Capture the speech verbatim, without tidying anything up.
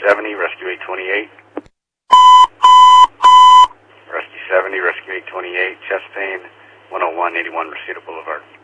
seventy, Rescue eight twenty-eight. Rescue seventy, Rescue eight twenty-eight, chest pain, one oh one eighty-one Reseda Boulevard.